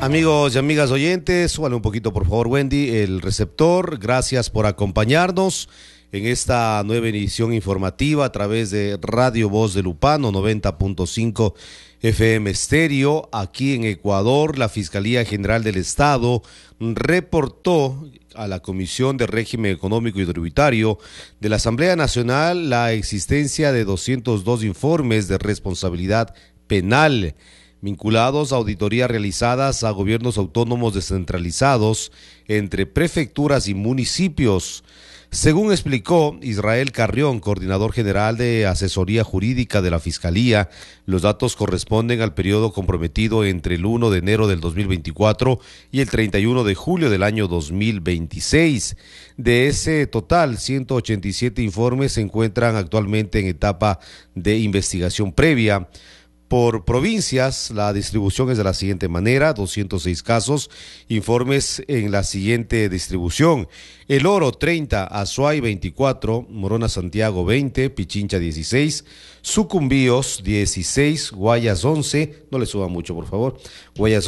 Amigos y amigas oyentes, súbale un poquito por favor, Wendy, el receptor. Gracias por acompañarnos en esta nueva edición informativa a través de Radio Voz de Lupano 90.5 FM Estéreo. Aquí en Ecuador, la Fiscalía General del Estado reportó a la Comisión de Régimen Económico y Tributario de la Asamblea Nacional la existencia de 202 informes de responsabilidad penal vinculados a auditorías realizadas a gobiernos autónomos descentralizados entre prefecturas y municipios. Según explicó Israel Carrión, coordinador general de asesoría jurídica de la Fiscalía, los datos corresponden al periodo comprometido entre el 1 de enero del 2024 y el 31 de julio del año 2026. De ese total, 187 informes se encuentran actualmente en etapa de investigación previa. Por provincias, la distribución es de la siguiente manera: 206 casos, informes en la siguiente distribución: El Oro 30, Azuay 24, Morona Santiago 20, Pichincha 16, Sucumbíos 16, Guayas 11, no le suba mucho por favor, Guayas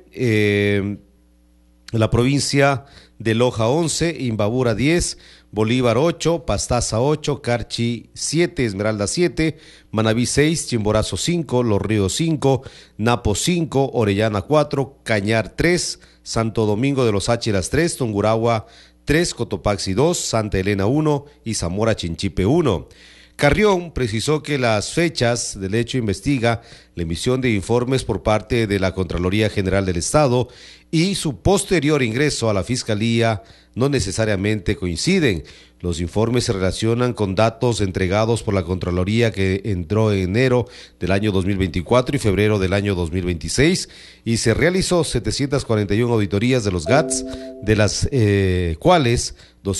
11, la provincia de Loja 11, Imbabura 10, Bolívar 8, Pastaza 8, Carchi 7, Esmeralda 7, Manabí 6, Chimborazo 5, Los Ríos 5, Napo 5, Orellana 4, Cañar 3, Santo Domingo de los Áchilas 3, Tungurahua 3, Cotopaxi 2, Santa Elena 1 y Zamora Chinchipe 1. Carrión precisó que las fechas del hecho investiga la emisión de informes por parte de la Contraloría General del Estado y su posterior ingreso a la Fiscalía no necesariamente coinciden. Los informes se relacionan con datos entregados por la Contraloría que entró en enero del año 2024 y febrero del año 2026 y se realizó 741 auditorías de los GATS, de las cuales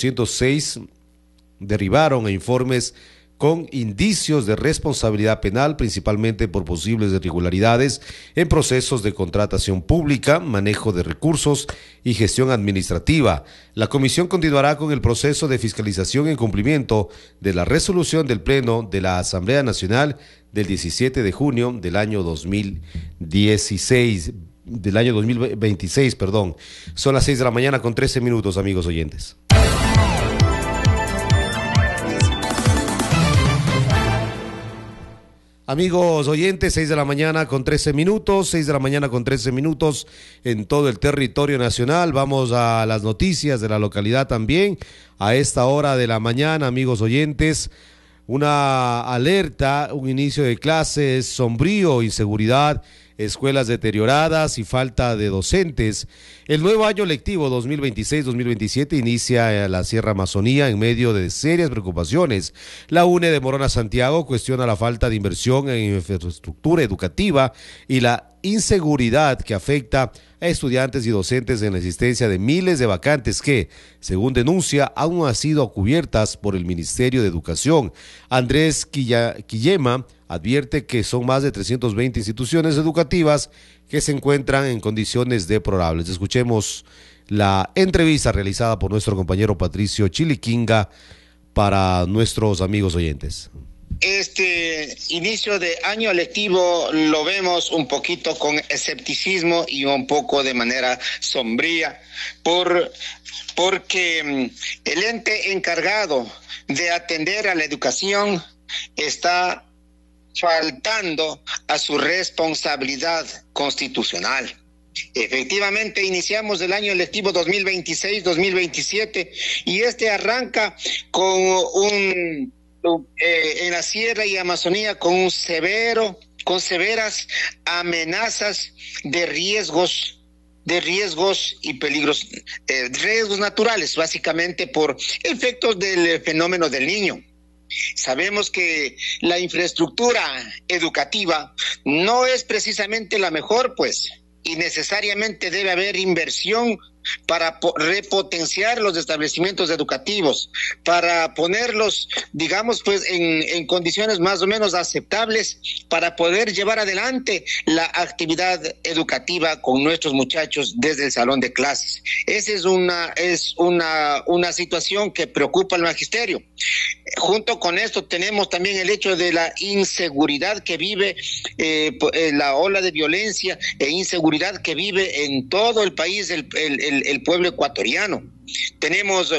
206 derivaron a informes con indicios de responsabilidad penal, principalmente por posibles irregularidades en procesos de contratación pública, manejo de recursos y gestión administrativa. La comisión continuará con el proceso de fiscalización en cumplimiento de la resolución del Pleno de la Asamblea Nacional del 17 de junio del año 2026, del año 2026, perdón. Son las 6 de la mañana con 13 minutos, amigos oyentes. Amigos oyentes, 6 de la mañana con 13 minutos, 6 de la mañana con 13 minutos en todo el territorio nacional. Vamos a las noticias de la localidad también. A esta hora de la mañana, amigos oyentes, una alerta, un inicio de clases sombrío, inseguridad, escuelas deterioradas y falta de docentes. El nuevo año lectivo 2026-2027 inicia en la Sierra Amazonía en medio de serias preocupaciones. La UNE de Morona Santiago cuestiona la falta de inversión en infraestructura educativa y la inseguridad que afecta a estudiantes y docentes en la existencia de miles de vacantes que, según denuncia, aún no han sido cubiertas por el Ministerio de Educación. Andrés Quillema advierte que son más de 320 instituciones educativas que se encuentran en condiciones deplorables. Escuchemos la entrevista realizada por nuestro compañero Patricio Chiliquinga para nuestros amigos oyentes. Este inicio de año lectivo lo vemos un poquito con escepticismo y un poco de manera sombría, porque el ente encargado de atender a la educación está faltando a su responsabilidad constitucional. Efectivamente, iniciamos el año lectivo 2026-2027 y este arranca con en la Sierra y Amazonía con severas amenazas de riesgos y peligros, riesgos naturales, básicamente por efectos del fenómeno del Niño. Sabemos que la infraestructura educativa no es precisamente la mejor, pues, y necesariamente debe haber inversión para repotenciar los establecimientos educativos, para ponerlos, digamos, pues en condiciones más o menos aceptables para poder llevar adelante la actividad educativa con nuestros muchachos desde el salón de clases. Esa es una situación que preocupa al magisterio. Junto con esto tenemos también el hecho de la inseguridad que vive, la ola de violencia e inseguridad que vive en todo el país el pueblo ecuatoriano. Tenemos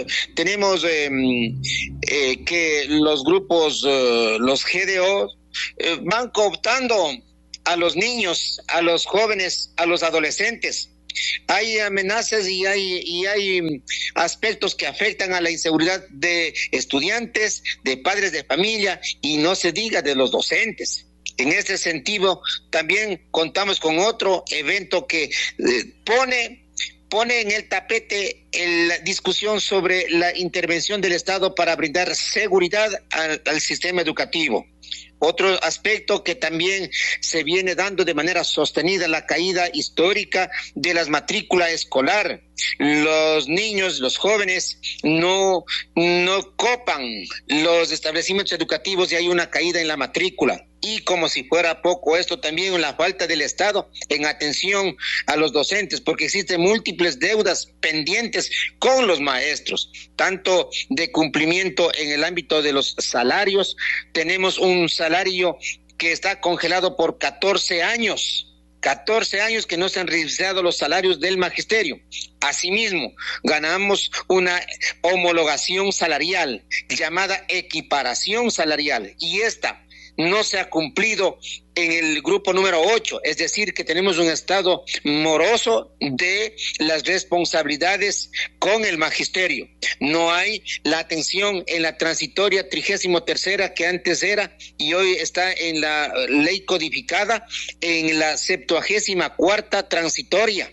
que los grupos, los GDO, van cooptando a los niños, a los jóvenes, a los adolescentes. Hay amenazas y hay aspectos que afectan a la inseguridad de estudiantes, de padres de familia y no se diga de los docentes. En este sentido, también contamos con otro evento que pone en el tapete la discusión sobre la intervención del Estado para brindar seguridad al sistema educativo. Otro aspecto que también se viene dando de manera sostenida, la caída histórica de las matrículas escolar. Los niños, los jóvenes no copan los establecimientos educativos y hay una caída en la matrícula. Y como si fuera poco esto, también la falta del Estado en atención a los docentes, porque existen múltiples deudas pendientes con los maestros, tanto de cumplimiento en el ámbito de los salarios. Tenemos un salario que está congelado por 14 años. 14 años que no se han revisado los salarios del magisterio. Asimismo, ganamos una homologación salarial llamada equiparación salarial y esta no se ha cumplido en el grupo número 8, es decir, que tenemos un estado moroso de las responsabilidades con el magisterio. No hay la atención en la transitoria 33ª que antes era y hoy está en la ley codificada en la 74ª transitoria.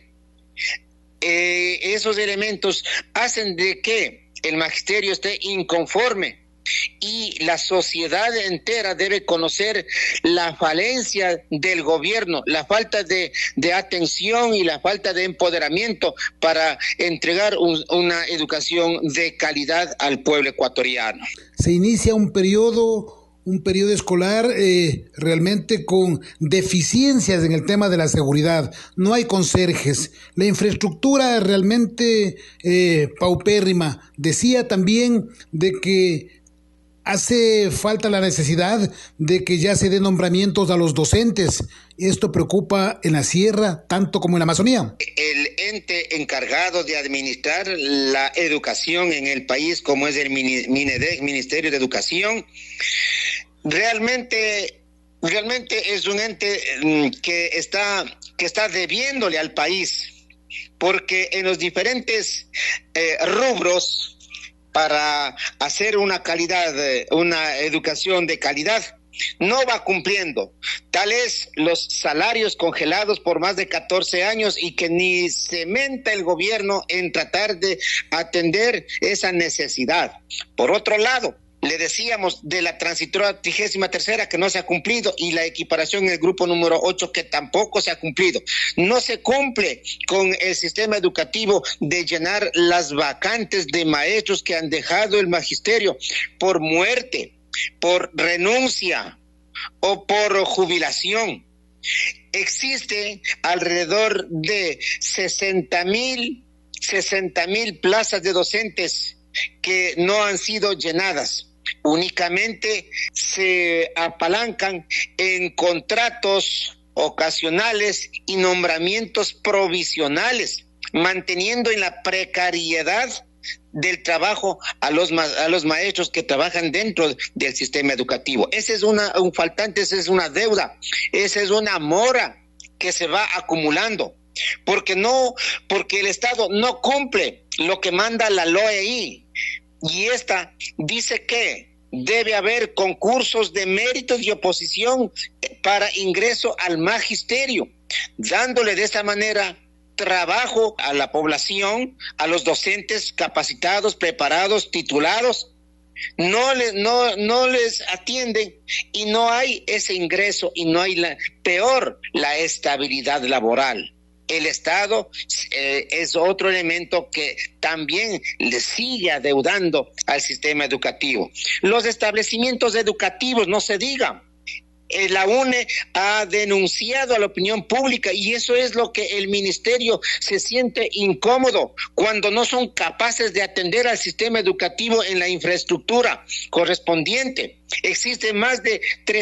Esos elementos hacen de que el magisterio esté inconforme y la sociedad entera debe conocer la falencia del gobierno, la falta de atención y la falta de empoderamiento para entregar una educación de calidad al pueblo ecuatoriano. Se inicia un periodo escolar realmente con deficiencias en el tema de la seguridad. No hay conserjes. La infraestructura realmente paupérrima. Decía también de que hace falta la necesidad de que ya se den nombramientos a los docentes. Esto preocupa en la sierra tanto como en la Amazonía. El ente encargado de administrar la educación en el país, como es el MINEDEC, Ministerio de Educación, realmente es un ente que está debiéndole al país, porque en los diferentes rubros para hacer una educación de calidad, no va cumpliendo. Tales los salarios congelados por más de 14 años y que ni se menta el gobierno en tratar de atender esa necesidad. Por otro lado, le decíamos de la transitoria 33ª que no se ha cumplido y la equiparación en el grupo número 8 que tampoco se ha cumplido. No se cumple con el sistema educativo de llenar las vacantes de maestros que han dejado el magisterio por muerte, por renuncia o por jubilación. Existe alrededor de 60,000 plazas de docentes que no han sido llenadas. Únicamente se apalancan en contratos ocasionales y nombramientos provisionales, manteniendo en la precariedad del trabajo a los maestros que trabajan dentro del sistema educativo. Ese es un faltante, esa es una deuda, esa es una mora que se va acumulando, porque el Estado no cumple lo que manda la LOEI. Y esta dice que debe haber concursos de méritos y oposición para ingreso al magisterio, dándole de esta manera trabajo a la población, a los docentes capacitados, preparados, titulados. No les atienden y no hay ese ingreso y no hay la estabilidad laboral. El Estado es otro elemento que también le sigue adeudando al sistema educativo. Los establecimientos educativos, no se diga. La UNE ha denunciado a la opinión pública y eso es lo que el ministerio se siente incómodo cuando no son capaces de atender al sistema educativo en la infraestructura correspondiente. Existen más de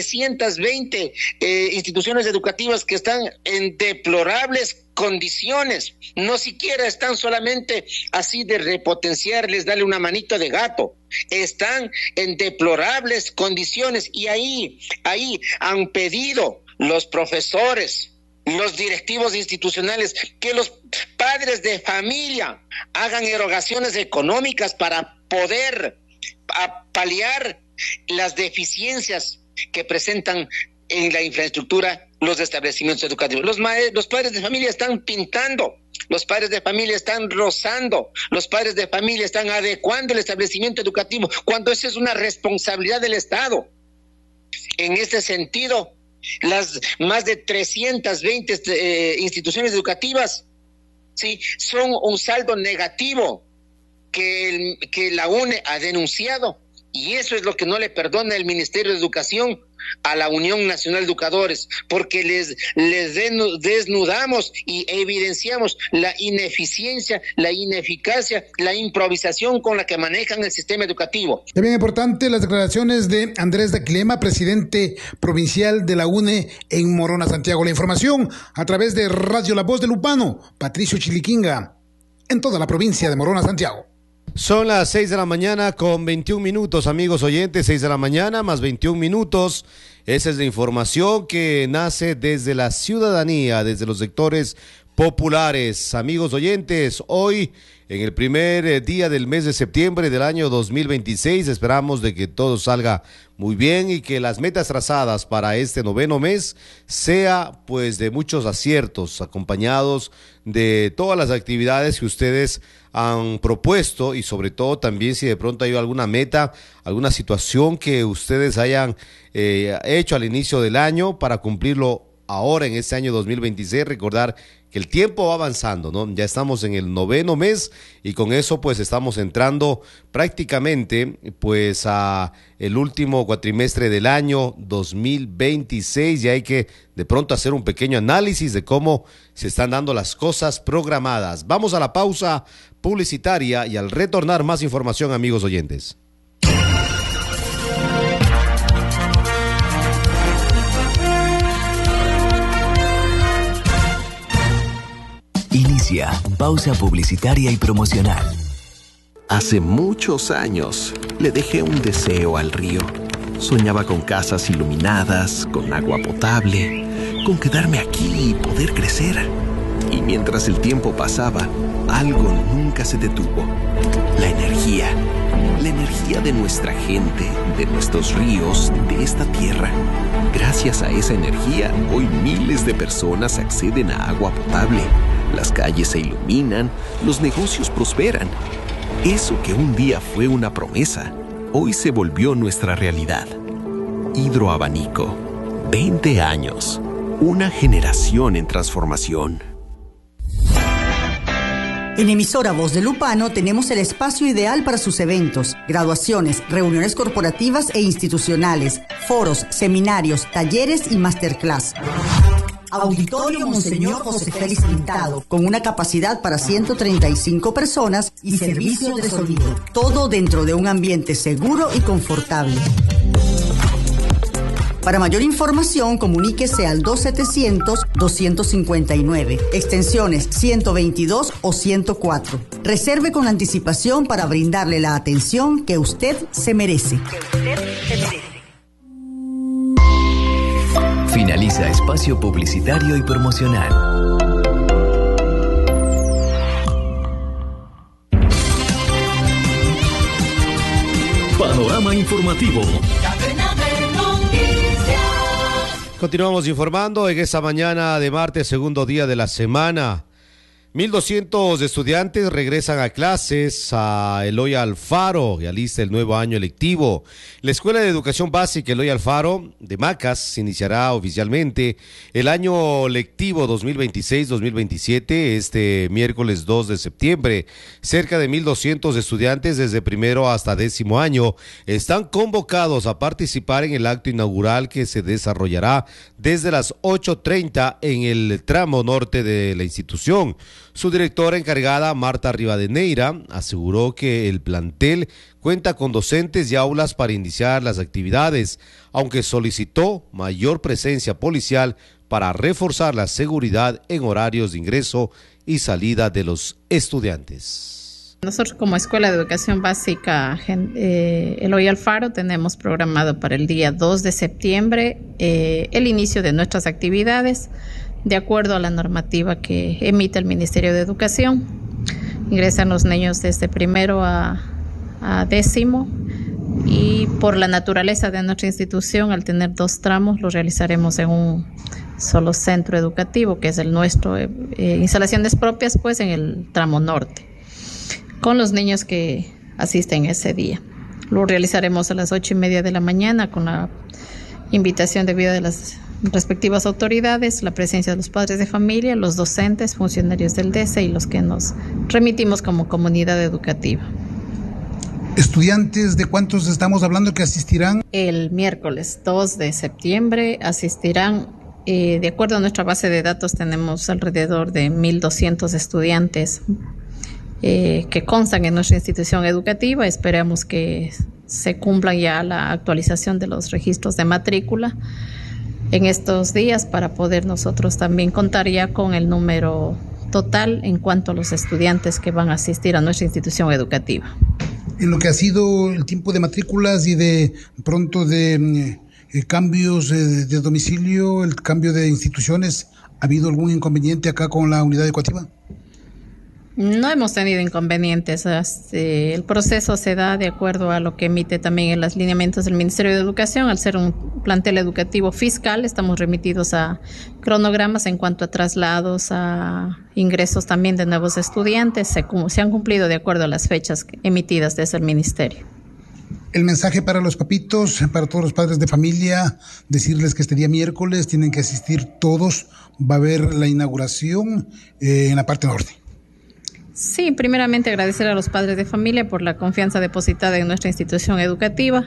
320 instituciones educativas que están en deplorables condiciones, no siquiera están solamente así de repotenciarles, darle una manito de gato, están en deplorables condiciones y ahí han pedido los profesores, los directivos institucionales, que los padres de familia hagan erogaciones económicas para poder paliar las deficiencias que presentan en la infraestructura los establecimientos educativos. Los padres de familia están pintando, los padres de familia están rozando, los padres de familia están adecuando el establecimiento educativo, cuando esa es una responsabilidad del Estado. En este sentido, las más de 320 instituciones educativas, sí, son un saldo negativo que la UNE ha denunciado, y eso es lo que no le perdona el Ministerio de Educación a la Unión Nacional de Educadores, porque les desnudamos y evidenciamos la ineficiencia, la ineficacia, la improvisación con la que manejan el sistema educativo. También importante las declaraciones de Andrés Daquilema, presidente provincial de la UNE en Morona, Santiago. La información a través de Radio La Voz de Lupano, Patricio Chiliquinga, en toda la provincia de Morona, Santiago. Son las 6 de la mañana con 21 minutos, amigos oyentes, 6 de la mañana más 21 minutos. Esa es la información que nace desde la ciudadanía, desde los sectores populares. Amigos oyentes, hoy en el primer día del mes de septiembre del año 2026, esperamos de que todo salga muy bien y que las metas trazadas para este noveno mes sea pues de muchos aciertos, acompañados de todas las actividades que ustedes han propuesto y sobre todo también si de pronto hay alguna meta, alguna situación que ustedes hayan hecho al inicio del año para cumplirlo ahora en este año 2026, recordar que el tiempo va avanzando, ¿no? Ya estamos en el noveno mes y con eso pues estamos entrando prácticamente pues a el último cuatrimestre del año 2026 y hay que de pronto hacer un pequeño análisis de cómo se están dando las cosas programadas. Vamos a la pausa publicitaria y al retornar más información, amigos oyentes. Inicia pausa publicitaria y promocional. Hace muchos años le dejé un deseo al río. Soñaba con casas iluminadas, con agua potable, con quedarme aquí y poder crecer. Y mientras el tiempo pasaba, algo nunca se detuvo. La energía de nuestra gente, de nuestros ríos, de esta tierra. Gracias a esa energía, hoy miles de personas acceden a agua potable. Las calles se iluminan, los negocios prosperan. Eso que un día fue una promesa, hoy se volvió nuestra realidad. Hidroabanico, 20 años, una generación en transformación. En Emisora Voz de Lupano tenemos el espacio ideal para sus eventos, graduaciones, reuniones corporativas e institucionales, foros, seminarios, talleres y masterclass. Auditorio Monseñor José Félix Pintado, con una capacidad para 135 personas y servicio de sonido. Todo dentro de un ambiente seguro y confortable. Para mayor información, comuníquese al 2700-259, extensiones 122 o 104. Reserve con anticipación para brindarle la atención que usted se merece. Finaliza espacio publicitario y promocional. Panorama informativo. Continuamos informando en esta mañana de martes, segundo día de la semana. 1.200 estudiantes regresan a clases a Eloy Alfaro y alista el nuevo año lectivo. La Escuela de Educación Básica Eloy Alfaro de Macas iniciará oficialmente el año lectivo 2026-2027 este miércoles 2 de septiembre. Cerca de 1.200 estudiantes desde primero hasta 10º año están convocados a participar en el acto inaugural que se desarrollará desde las 8:30 en el tramo norte de la institución. Su directora encargada, Marta Rivadeneira, aseguró que el plantel cuenta con docentes y aulas para iniciar las actividades, aunque solicitó mayor presencia policial para reforzar la seguridad en horarios de ingreso y salida de los estudiantes. Nosotros como Escuela de Educación Básica Eloy Alfaro tenemos programado para el día 2 de septiembre el inicio de nuestras actividades de acuerdo a la normativa que emite el Ministerio de Educación. Ingresan los niños desde primero a 10º y por la naturaleza de nuestra institución, al tener 2 tramos, lo realizaremos en un solo centro educativo, que es el nuestro, instalaciones propias pues en el tramo norte, con los niños que asisten ese día. Lo realizaremos a las 8:30 de la mañana con la invitación debida de las respectivas autoridades, la presencia de los padres de familia, los docentes, funcionarios del DESE y los que nos remitimos como comunidad educativa. ¿Estudiantes de cuántos estamos hablando que asistirán? El miércoles 2 de septiembre asistirán, de acuerdo a nuestra base de datos, tenemos alrededor de 1.200 estudiantes que constan en nuestra institución educativa. Esperamos que se cumpla ya la actualización de los registros de matrícula en estos días para poder nosotros también contar ya con el número total en cuanto a los estudiantes que van a asistir a nuestra institución educativa. En lo que ha sido el tiempo de matrículas y de pronto de cambios de domicilio, el cambio de instituciones, ¿ha habido algún inconveniente acá con la unidad educativa? No hemos tenido inconvenientes. El proceso se da de acuerdo a lo que emite también en los lineamientos del Ministerio de Educación. Al ser un plantel educativo fiscal, estamos remitidos a cronogramas en cuanto a traslados, a ingresos también de nuevos estudiantes. Se han cumplido de acuerdo a las fechas emitidas desde el Ministerio. El mensaje para los papitos, para todos los padres de familia, decirles que este día miércoles tienen que asistir todos. Va a haber la inauguración en la parte norte. Sí, primeramente agradecer a los padres de familia por la confianza depositada en nuestra institución educativa,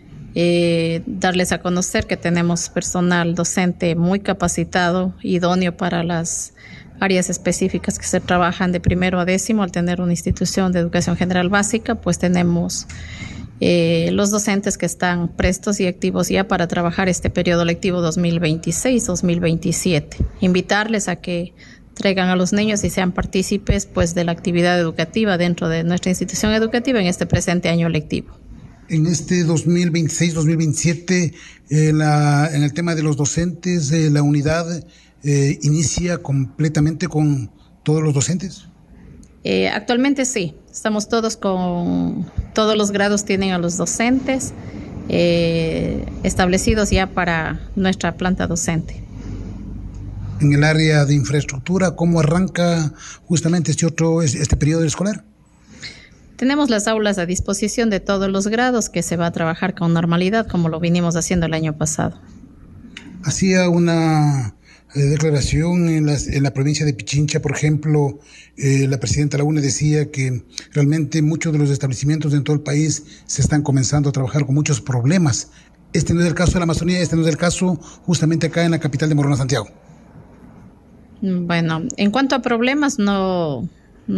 darles a conocer que tenemos personal docente muy capacitado, idóneo para las áreas específicas que se trabajan de primero a 10º. Al tener una institución de educación general básica, pues tenemos los docentes que están prestos y activos ya para trabajar este periodo lectivo 2026-2027. Invitarles a que traigan a los niños y sean partícipes pues de la actividad educativa dentro de nuestra institución educativa en este presente año lectivo. En este 2026-2027, en el tema de los docentes, la unidad inicia completamente con todos los docentes. Actualmente sí, estamos todos los grados tienen a los docentes establecidos ya para nuestra planta docente. En el área de infraestructura, ¿cómo arranca justamente este periodo escolar? Tenemos las aulas a disposición de todos los grados que se va a trabajar con normalidad como lo vinimos haciendo el año pasado. Hacía una declaración en la provincia de Pichincha, por ejemplo, la presidenta de la UNE decía que realmente muchos de los establecimientos en todo el país se están comenzando a trabajar con muchos problemas. Este no es el caso de la Amazonía, este no es el caso justamente acá en la capital de Morona, Santiago. Bueno, en cuanto a problemas, no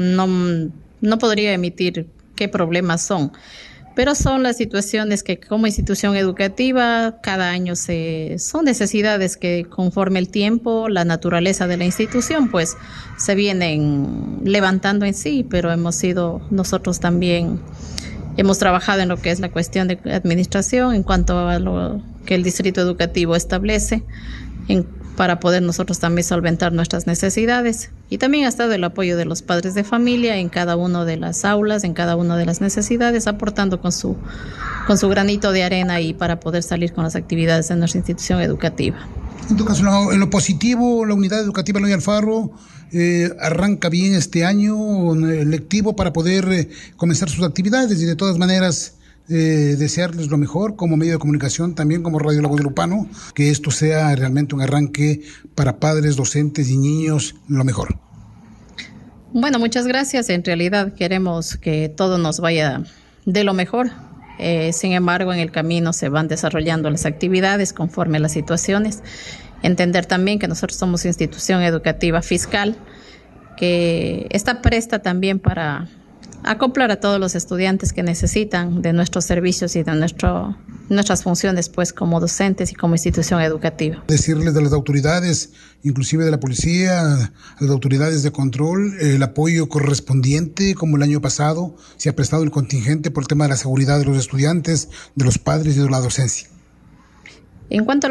podría emitir qué problemas son, pero son las situaciones que como institución educativa cada año son necesidades que conforme el tiempo, la naturaleza de la institución, pues se vienen levantando en sí, pero nosotros también hemos trabajado en lo que es la cuestión de administración en cuanto a lo que el distrito educativo establece para poder nosotros también solventar nuestras necesidades. Y también ha estado el apoyo de los padres de familia en cada una de las aulas, en cada una de las necesidades, aportando con su granito de arena y para poder salir con las actividades de nuestra institución educativa. En todo caso, en lo positivo, la unidad educativa Eloy Alfaro arranca bien este año lectivo para poder comenzar sus actividades y de todas maneras desearles lo mejor como medio de comunicación, también como Radio La Voz de Lupano, que esto sea realmente un arranque para padres, docentes y niños, lo mejor. Bueno, muchas gracias. En realidad queremos que todo nos vaya de lo mejor. Sin embargo, en el camino se van desarrollando las actividades conforme a las situaciones. Entender también que nosotros somos institución educativa fiscal, que está presta también para acoplar a todos los estudiantes que necesitan de nuestros servicios y de nuestras funciones, pues, como docentes y como institución educativa. Decirles de las autoridades, inclusive de la policía, a las autoridades de control, el apoyo correspondiente, como el año pasado se ha prestado el contingente por el tema de la seguridad de los estudiantes, de los padres y de la docencia. En cuanto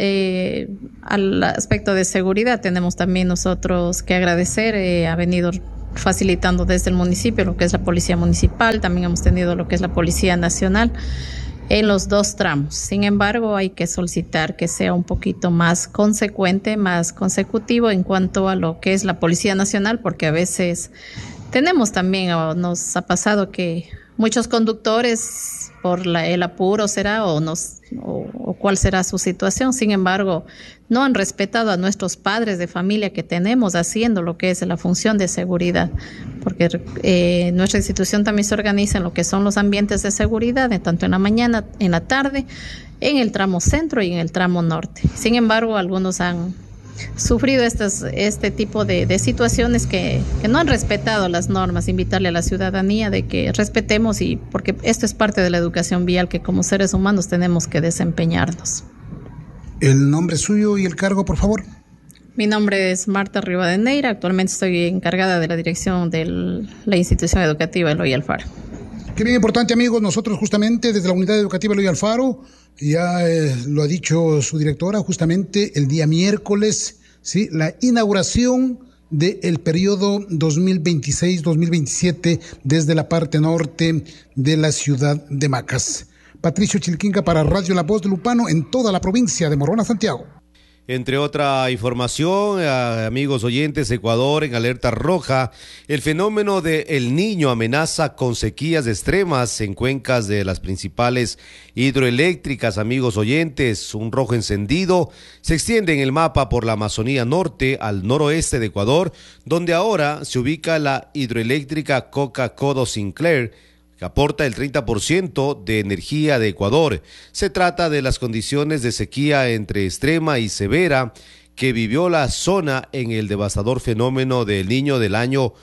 al aspecto de seguridad, tenemos también nosotros que agradecer, ha venido facilitando desde el municipio lo que es la policía municipal, también hemos tenido lo que es la policía nacional en los dos tramos. Sin embargo, hay que solicitar que sea un poquito más consecuente, más consecutivo en cuanto a lo que es la policía nacional, porque a veces tenemos también, o nos ha pasado que muchos conductores por el apuro será o cuál será su situación, sin embargo, no han respetado a nuestros padres de familia que tenemos haciendo lo que es la función de seguridad, porque nuestra institución también se organiza en lo que son los ambientes de seguridad, tanto en la mañana, en la tarde, en el tramo centro y en el tramo norte. Sin embargo, algunos han sufrido este tipo de situaciones que no han respetado las normas. Invitarle a la ciudadanía de que respetemos, y porque esto es parte de la educación vial que como seres humanos tenemos que desempeñarnos. El nombre suyo y el cargo, por favor. Mi nombre es Marta Rivadeneira, actualmente estoy encargada de la dirección de la institución educativa Eloy Alfaro. Qué bien importante, amigos, nosotros justamente desde la unidad educativa Eloy Alfaro, ya lo ha dicho su directora, justamente el día miércoles, ¿sí?, la inauguración del periodo 2026-2027 desde la parte norte de la ciudad de Macas. Patricio Chilquinca para Radio La Voz de Lupano en toda la provincia de Morona, Santiago. Entre otra información, amigos oyentes, Ecuador en alerta roja. El fenómeno de El Niño amenaza con sequías extremas en cuencas de las principales hidroeléctricas, amigos oyentes. Un rojo encendido se extiende en el mapa por la Amazonía norte al noroeste de Ecuador, donde ahora se ubica la hidroeléctrica Coca-Codo Sinclair, que aporta el 30% de energía de Ecuador. Se trata de las condiciones de sequía entre extrema y severa que vivió la zona en el devastador fenómeno del Niño del año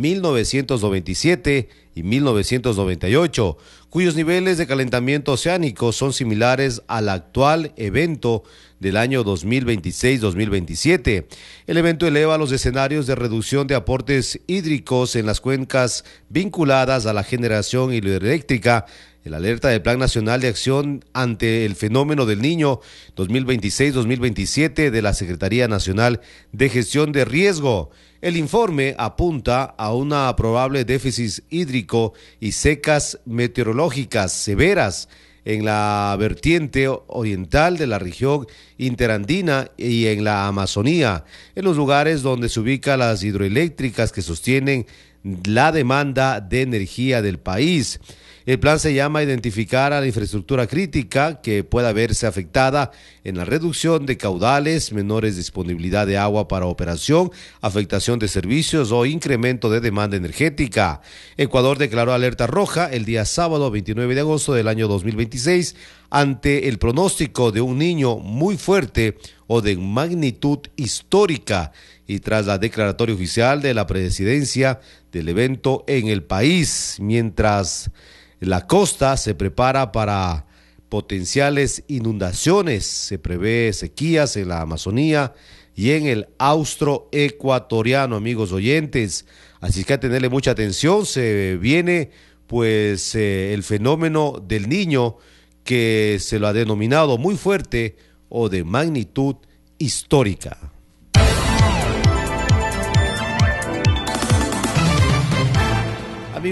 1997 y 1998, cuyos niveles de calentamiento oceánico son similares al actual evento del año 2026-2027. El evento eleva los escenarios de reducción de aportes hídricos en las cuencas vinculadas a la generación hidroeléctrica. El alerta del Plan Nacional de Acción ante el Fenómeno del Niño 2026-2027 de la Secretaría Nacional de Gestión de Riesgo. El informe apunta a una probable déficit hídrico y secas meteorológicas severas en la vertiente oriental de la región interandina y en la Amazonía, en los lugares donde se ubican las hidroeléctricas que sostienen la demanda de energía del país. El plan se llama identificar a la infraestructura crítica que pueda verse afectada en la reducción de caudales, menores disponibilidad de agua para operación, afectación de servicios o incremento de demanda energética. Ecuador declaró alerta roja el día sábado 29 de agosto del año 2026 ante el pronóstico de un niño muy fuerte o de magnitud histórica y tras la declaratoria oficial de la presidencia del evento en el país, mientras la costa se prepara para potenciales inundaciones. Se prevé sequías en la Amazonía y en el austroecuatoriano, amigos oyentes. Así que a tenerle mucha atención. Se viene pues el fenómeno del Niño, que se lo ha denominado muy fuerte o de magnitud histórica. Amigos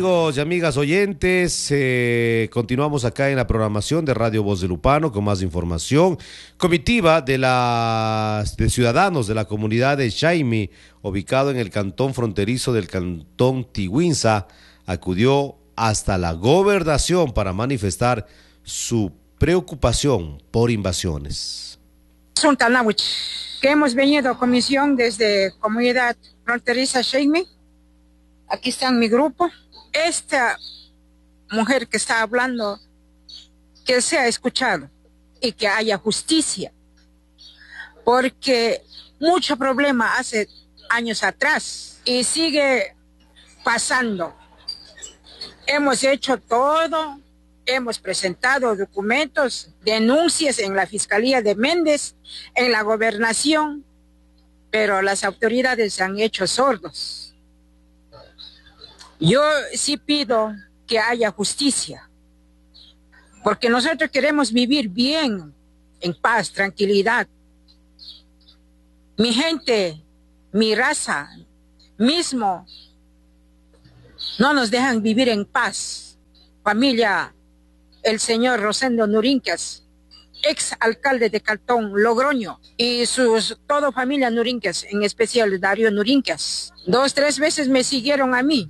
amigos y amigas oyentes, continuamos acá en la programación de Radio Voz de Lupano con más información. Comitiva de ciudadanos de la comunidad de Chaime, ubicado en el cantón fronterizo del cantón Tiguinza, acudió hasta la gobernación para manifestar su preocupación por invasiones. Que hemos venido a comisión desde comunidad fronteriza Chaime. Aquí está mi grupo. Esta mujer que está hablando, que sea escuchado y que haya justicia, porque mucho problema hace años atrás y sigue pasando. Hemos hecho todo, hemos presentado documentos, denuncias en la Fiscalía de Méndez, en la Gobernación, pero las autoridades se han hecho sordos. Yo sí pido que haya justicia, porque nosotros queremos vivir bien, en paz, tranquilidad. Mi gente, mi raza, mismo, no nos dejan vivir en paz. Familia, el señor Rosendo Nurinquias, ex alcalde de Cantón Logroño, y toda familia Nurinquias, en especial Darío Nurinquias. 2, 3 veces me siguieron a mí.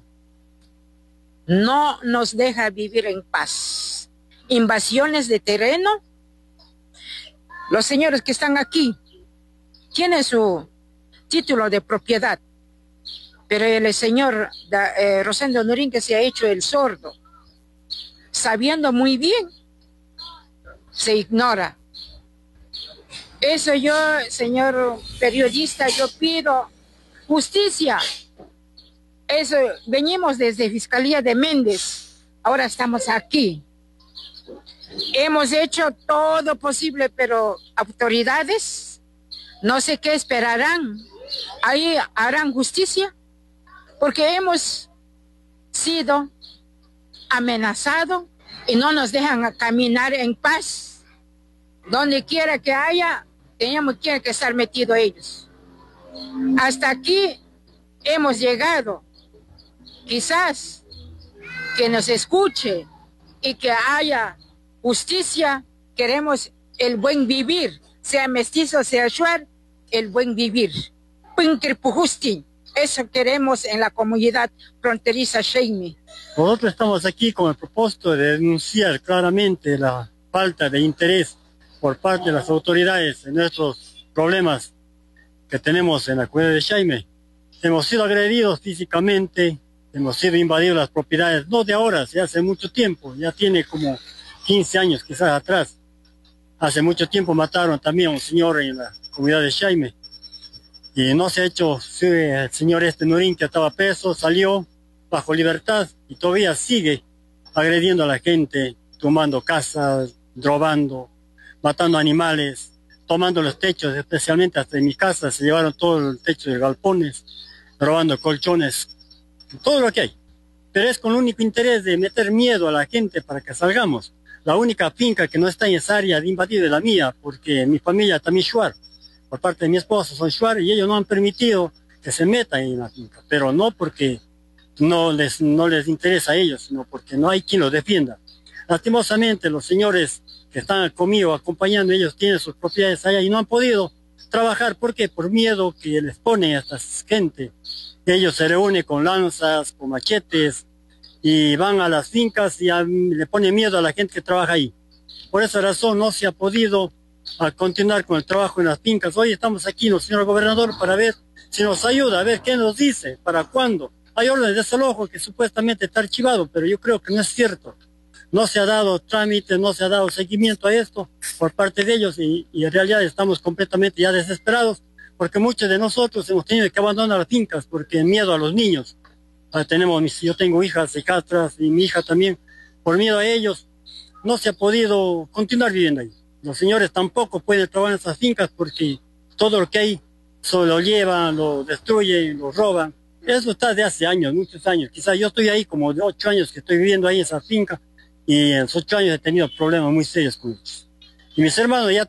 No nos deja vivir en paz. Invasiones de terreno. Los señores que están aquí tienen su título de propiedad, pero el señor Rosendo Nurinquias se ha hecho el sordo, sabiendo muy bien, se ignora. Eso yo, señor periodista, yo pido justicia. Eso, venimos desde Fiscalía de Méndez, ahora estamos aquí. Hemos hecho todo posible, pero autoridades, no sé qué esperarán. Ahí harán justicia, porque hemos sido amenazados y no nos dejan caminar en paz. Donde quiera que haya, tenemos que estar metidos ellos. Hasta aquí hemos llegado. Quizás que nos escuche y que haya justicia. Queremos el buen vivir, sea mestizo, sea shuar, el buen vivir. Eso queremos en la comunidad fronteriza Chaime. Nosotros estamos aquí con el propósito de denunciar claramente la falta de interés por parte de las autoridades en nuestros problemas que tenemos en la comunidad de Chaime. Hemos sido agredidos físicamente, hemos sido invadidos las propiedades, no de ahora, ya hace mucho tiempo, ya tiene como 15 años quizás atrás. Hace mucho tiempo mataron también a un señor en la comunidad de Chaime. Y no se ha hecho, el señor Nurín, que estaba preso, salió bajo libertad y todavía sigue agrediendo a la gente, tomando casas, robando, matando animales, tomando los techos, especialmente hasta en mi casa, se llevaron todo el techo de galpones, robando colchones, todo lo que hay. Pero es con el único interés de meter miedo a la gente para que salgamos. La única finca que no está en esa área de invadir es la mía, porque mi familia también es shuar. Por parte de mi esposo son shuar y ellos no han permitido que se metan en la finca. Pero no porque no les interesa a ellos, sino porque no hay quien los defienda. Lastimosamente los señores que están conmigo acompañando, ellos tienen sus propiedades allá y no han podido trabajar. ¿Por qué? Por miedo que les ponen a esta gente. Ellos se reúnen con lanzas, con machetes y van a las fincas y le ponen miedo a la gente que trabaja ahí. Por esa razón no se ha podido continuar con el trabajo en las fincas. Hoy estamos aquí, señor gobernador, para ver si nos ayuda, a ver qué nos dice, para cuándo. Hay órdenes de desalojo que supuestamente está archivado, pero yo creo que no es cierto. No se ha dado trámite, no se ha dado seguimiento a esto por parte de ellos y en realidad estamos completamente ya desesperados porque muchos de nosotros hemos tenido que abandonar las fincas porque miedo a los niños. Yo tengo hijas hijastras y mi hija también. Por miedo a ellos no se ha podido continuar viviendo ahí. Los señores tampoco pueden trabajar en esas fincas porque todo lo que hay solo lo llevan, lo destruyen, lo roban. Eso está de hace años, muchos años. Quizás yo estoy ahí como de 8 años que estoy viviendo ahí en esa finca y en esos 8 años he tenido problemas muy serios con ellos. Y mis hermanos ya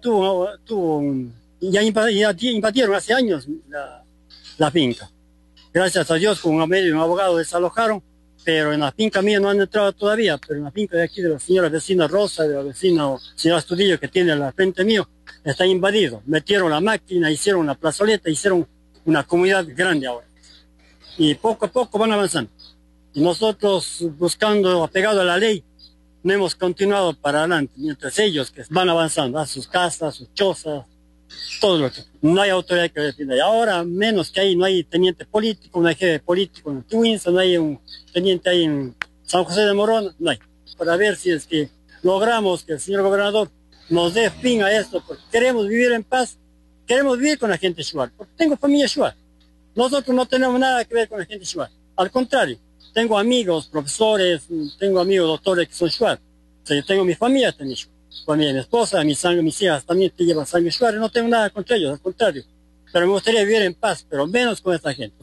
invadieron hace años la finca. Gracias a Dios, con un medio y un abogado desalojaron pero en la finca mía no han entrado todavía, pero en la finca de aquí de la señora vecina Rosa, de la vecina señora Astudillo que tiene al frente mío, está invadido. Metieron la máquina, hicieron una plazoleta, hicieron una comunidad grande ahora. Y poco a poco van avanzando. Y nosotros, buscando, apegado a la ley, no hemos continuado para adelante, mientras ellos que van avanzando a sus casas, sus chozas, todo lo que... No hay autoridad que defienda. Y ahora, menos que ahí, no hay teniente político, no hay jefe político en Tuinza, no hay un teniente ahí en San José de Morón, no hay. Para ver si es que logramos que el señor gobernador nos dé fin a esto, porque queremos vivir en paz, queremos vivir con la gente shuar, porque tengo familia shuar. Nosotros no tenemos nada que ver con la gente shuar. Al contrario, tengo amigos, profesores, tengo amigos doctores que son shuar. O sea, yo tengo mi familia también shuar. Familia de mi esposa, mi sangre, mis hijas también te llevan sangre shuar. No tengo nada contra ellos, al contrario. Pero me gustaría vivir en paz, pero menos con esta gente.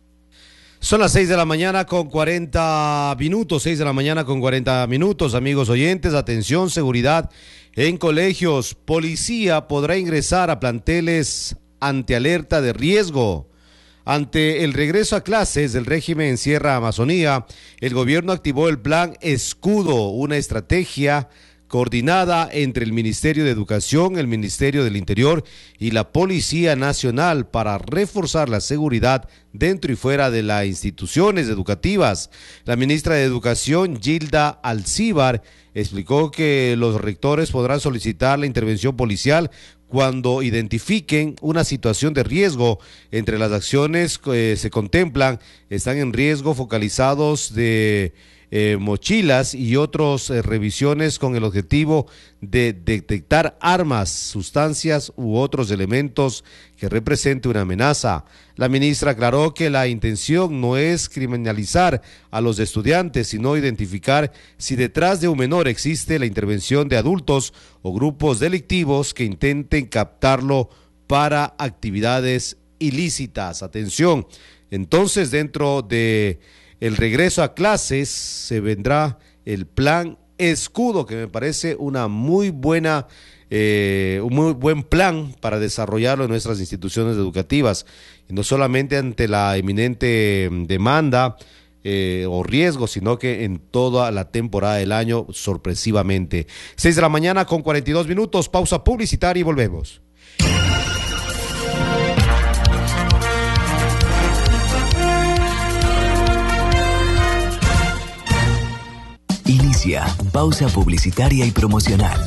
Son las 6 de la mañana con 40 minutos, 6 de la mañana con 40 minutos, amigos oyentes, atención, seguridad en colegios. Policía podrá ingresar a planteles ante alerta de riesgo. Ante el regreso a clases del régimen en Sierra Amazonía, el gobierno activó el plan Escudo, una estrategia coordinada entre el Ministerio de Educación, el Ministerio del Interior y la Policía Nacional para reforzar la seguridad dentro y fuera de las instituciones educativas. La ministra de Educación, Gilda Alcíbar, explicó que los rectores podrán solicitar la intervención policial cuando identifiquen una situación de riesgo. Entre las acciones que se contemplan están en riesgo focalizados de mochilas y otras revisiones con el objetivo de detectar armas, sustancias u otros elementos que representen una amenaza. La ministra aclaró que la intención no es criminalizar a los estudiantes, sino identificar si detrás de un menor existe la intervención de adultos o grupos delictivos que intenten captarlo para actividades ilícitas. Atención, entonces dentro de el regreso a clases se vendrá el plan Escudo, que me parece una muy buena, un muy buen plan para desarrollarlo en nuestras instituciones educativas, y no solamente ante la eminente demanda o riesgo, sino que en toda la temporada del año sorpresivamente. 6 de la mañana con 42 minutos, pausa publicitaria y volvemos. Inicia pausa publicitaria y promocional.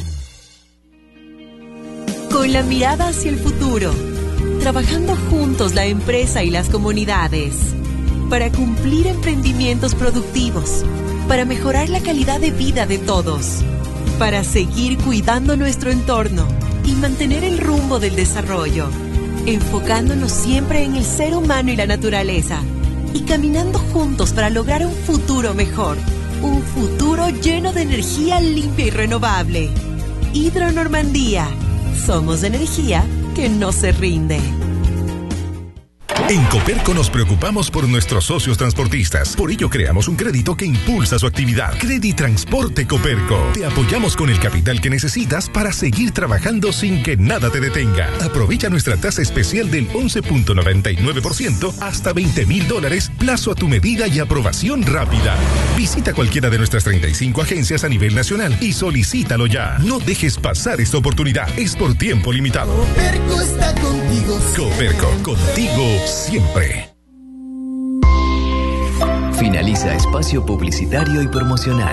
Con la mirada hacia el futuro, trabajando juntos la empresa y las comunidades, para cumplir emprendimientos productivos, para mejorar la calidad de vida de todos, para seguir cuidando nuestro entorno y mantener el rumbo del desarrollo, enfocándonos siempre en el ser humano y la naturaleza, y caminando juntos para lograr un futuro mejor. Un futuro lleno de energía limpia y renovable. Hidronormandía. Somos energía que no se rinde. En Coperco nos preocupamos por nuestros socios transportistas. Por ello creamos un crédito que impulsa su actividad. Creditransporte Coperco. Te apoyamos con el capital que necesitas para seguir trabajando sin que nada te detenga. Aprovecha nuestra tasa especial del 11.99% hasta $20,000, plazo a tu medida y aprobación rápida. Visita cualquiera de nuestras 35 agencias a nivel nacional y solicítalo ya. No dejes pasar esta oportunidad. Es por tiempo limitado. Coperco está contigo. Coperco, contigo siempre. Finaliza espacio publicitario y promocional.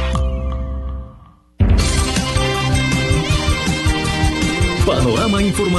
Panorama informativo.